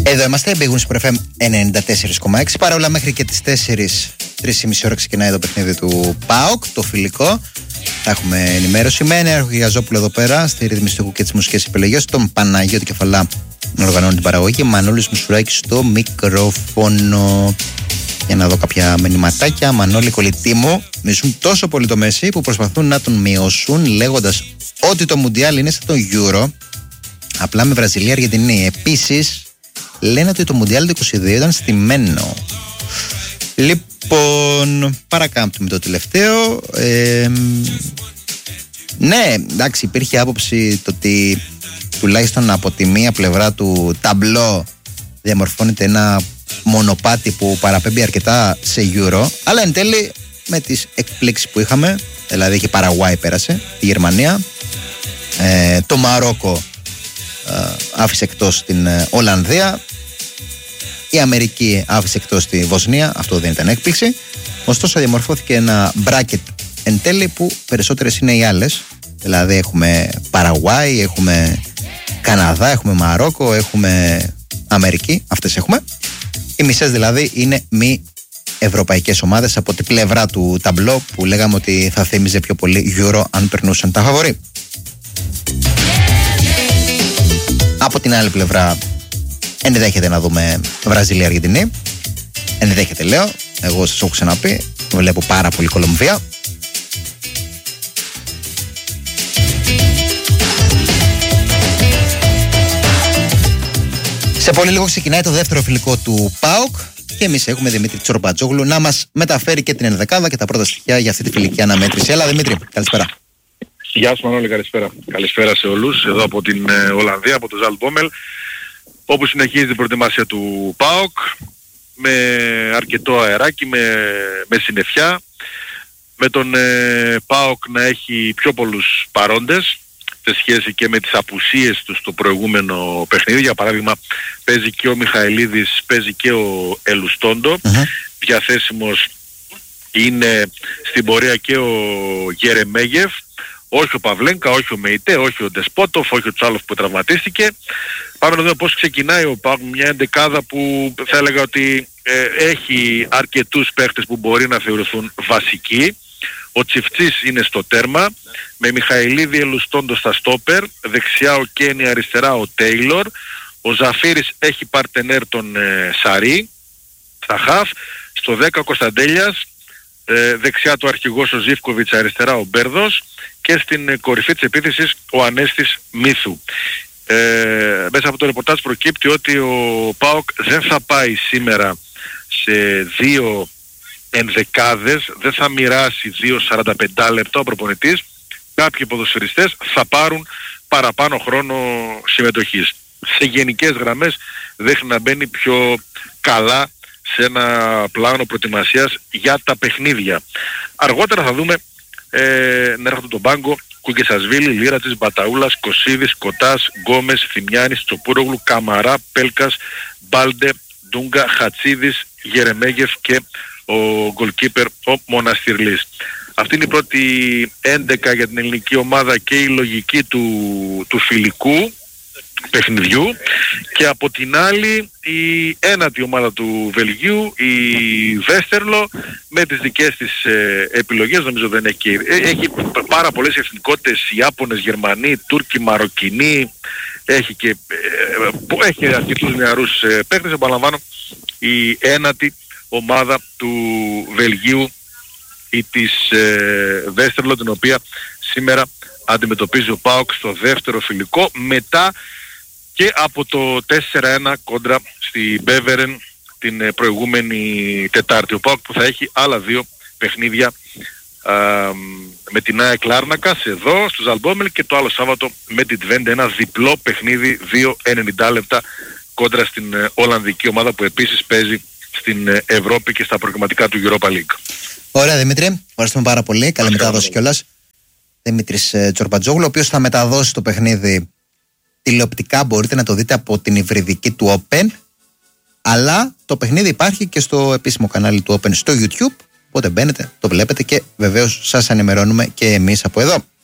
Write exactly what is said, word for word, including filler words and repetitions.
Εδώ είμαστε, Big Wings Pro εφ εμ ενενήντα τέσσερα κόμμα έξι. Παρά όλα, μέχρι και τις τέσσερις, τρεις και μισή ώρα ξεκινάει το παιχνίδι του ΠΑΟΚ, το φιλικό. Θα έχουμε ενημέρωση με Νέαρχο Γιαζόπουλο εδώ πέρα, στη ρύθμιση του ήχου και τις μουσικές επιλογές. Τον Παναγιώτη Κεφαλά να οργανώνει την παραγωγή. Μανώλης Μουσουράκης στο μικρόφωνο. Για να δω κάποια μηνυματάκια. Μανώλη, κολλητή μου, μισούν τόσο πολύ το Μέση που προσπαθούν να τον μειώσουν, λέγοντας ότι το Μουντιάλ είναι σαν το Euro, απλά με Βραζιλία, Αργεντινή. Επίσης, λένε ότι το Μουντιάλ του είκοσι δύο ήταν στημένο. Λοιπόν, παρακάμπτουμε το τελευταίο. Ε, ναι, εντάξει, υπήρχε άποψη το ότι τουλάχιστον από τη μία πλευρά του ταμπλό διαμορφώνεται ένα μονοπάτι που παραπέμπει αρκετά σε Euro, αλλά εν τέλει με τις εκπλήξεις που είχαμε, δηλαδή και η Παραγουάη πέρασε, τη Γερμανία, ε, το Μαρόκο ε, άφησε εκτός την ε, Ολλανδία, η Αμερική άφησε εκτός τη Βοσνία, αυτό δεν ήταν έκπληξη. Ωστόσο διαμορφώθηκε ένα bracket εν τέλει που περισσότερες είναι οι άλλες, δηλαδή έχουμε Παραγουάη, έχουμε Καναδά, έχουμε Μαρόκο, έχουμε Αμερική, αυτές έχουμε. Οι μισές δηλαδή είναι μη ευρωπαϊκές ομάδες από την πλευρά του ταμπλό που λέγαμε ότι θα θύμιζε πιο πολύ Euro αν περνούσαν τα φαβορί. Από την άλλη πλευρά ενδέχεται να δούμε Βραζιλία, Αργεντινή. Ενδέχεται λέω, εγώ σας έχω ξαναπεί, βλέπω πάρα πολύ Κολομβία. Σε πολύ λίγο ξεκινάει το δεύτερο φιλικό του ΠΑΟΚ και εμείς έχουμε Δημήτρη Τσορμπατζόγλου να μας μεταφέρει και την ενδεκάδα και τα πρώτα στοιχεία για αυτή τη φιλική αναμέτρηση. Έλα Δημήτρη, καλησπέρα. Γεια σου Μανώλη, καλησπέρα. Καλησπέρα σε όλους, εδώ από την ε, Ολλανδία, από το Ζαλτμπόμελ, όπου συνεχίζει την προετοιμασία του ΠΑΟΚ με αρκετό αεράκι, με, με συννεφιά, με τον ε, ΠΑΟΚ να έχει πιο πολλούς παρόντες σε σχέση και με τις απουσίες του στο προηγούμενο παιχνίδι. Για παράδειγμα, παίζει και ο Μιχαηλίδης, παίζει και ο Ελουστόντο. Uh-huh. Διαθέσιμος είναι στην πορεία και ο Γερεμέγεφ, όχι ο Παυλένκα, όχι ο Μεϊτέ, όχι ο Ντεσπότοφ, όχι ο Τσάλοφ που τραυματίστηκε. Πάμε να δούμε πώς ξεκινάει ο ΠΑΟΚ, μια εντεκάδα που θα έλεγα ότι ε, έχει αρκετούς παίχτες που μπορεί να θεωρηθούν βασικοί. Ο Τσιφτσής είναι στο τέρμα, με Μιχαηλίδη, Ελουστόντο στα στόπερ, δεξιά ο Κένι, αριστερά ο Τέιλορ, ο Ζαφίρης έχει παρτενέρ τον ε, Σαρί, στα χαφ, στο δέκα ο Κωνσταντέλιας, ε, δεξιά του αρχηγός ο Ζίβκοβιτς, αριστερά ο Μπέρδος και στην ε, κορυφή της επίθεσης ο Ανέστης Μίθου. Ε, μέσα από το ρεπορτάζ προκύπτει ότι ο ΠΑΟΚ δεν θα πάει σήμερα σε δύο ενδεκάδες, δεν θα μοιράσει δύο σαράντα πέντε λεπτά ο προπονητής. Κάποιοι ποδοσφαιριστές θα πάρουν παραπάνω χρόνο συμμετοχής. Σε γενικές γραμμές δείχνει να μπαίνει πιο καλά σε ένα πλάνο προετοιμασίας για τα παιχνίδια. Αργότερα θα δούμε ε, να έρχονται τον πάγκο Κουγκεσασβίλη, Λίρατσης, Μπαταούλας, Κωσίδης, Κοτάς, Γκόμες, Θημιάνης, Τσοπούρογλου, Καμαρά, Πέλκας, Μπάλντε, Ντούγκα, Χατσίδης, Γερεμέγεφ και ο goalkeeper ο Μοναστιρλής. Αυτή είναι η πρώτη έντεκα για την ελληνική ομάδα και η λογική του, του φιλικού παιχνιδιού, και από την άλλη η ένατη ομάδα του Βελγίου, η Βέστερλο, με τις δικές της ε, επιλογές. Νομίζω δεν έχει, ε, έχει πάρα πολλές εθνικότητες, Ιάπωνες, Γερμανοί, Τούρκοι, Μαροκινοί, έχει και ε, έχει αρκετούς νεαρούς ε, παίκτες. Επαναλαμβάνω, η ένατη ομάδα του Βελγίου ή της ε, Βέστερλο, την οποία σήμερα αντιμετωπίζει ο ΠΑΟΚ στο δεύτερο φιλικό, μετά και από το τέσσερα ένα κόντρα στη Μπέβερεν την ε, προηγούμενη Τετάρτη. Ο ΠΑΟΚ που θα έχει άλλα δύο παιχνίδια α, με την ΑΕΚ Λάρνακας εδώ στο Ζαλμπόμελ, και το άλλο Σάββατο με την Τβέντε, ένα διπλό παιχνίδι δύο ενενήντα λεπτά κόντρα στην ε, Ολλανδική ομάδα που επίσης παίζει στην ε, Ευρώπη και στα προκριματικά του Europa League. Ωραία Δημήτρη, ευχαριστούμε πάρα πολύ. Καλή μετάδοση κιόλας. Δημήτρης ε, Τσορμπατζόγλου, ο οποίος θα μεταδώσει το παιχνίδι τηλεοπτικά, μπορείτε να το δείτε από την υβριδική του Open, αλλά το παιχνίδι υπάρχει και στο επίσημο κανάλι του Open στο YouTube, οπότε μπαίνετε, το βλέπετε και βεβαίως σας ενημερώνουμε και εμείς από εδώ.